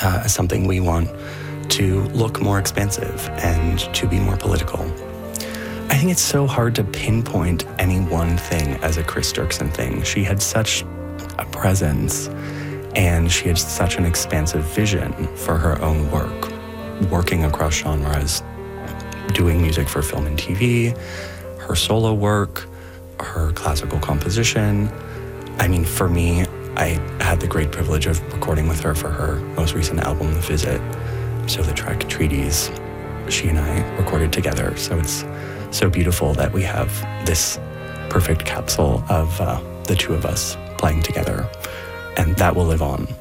as something we want to look more expansive and to be more political. I think it's so hard to pinpoint any one thing as a Chris Dirksen thing. She had such a presence, and she had such an expansive vision for her own work, working across genres, doing music for film and TV, her solo work, her classical composition. I mean, for me, I had the great privilege of recording with her for her most recent album, The Visit. So the track Treaties, she and I recorded together. So it's so beautiful that we have this perfect capsule of the two of us playing together. And that will live on